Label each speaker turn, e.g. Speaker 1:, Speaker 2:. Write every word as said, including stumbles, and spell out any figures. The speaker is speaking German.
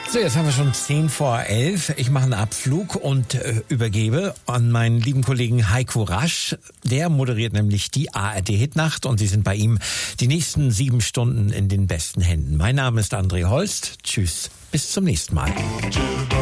Speaker 1: So, jetzt haben wir schon zehn vor elf. Ich mache einen Abflug und äh, übergebe an meinen lieben Kollegen Heiko Rasch. Der moderiert nämlich die A R D-Hitnacht und Sie sind bei ihm die nächsten sieben Stunden in den besten Händen. Mein Name ist André Holst. Tschüss, bis zum nächsten Mal.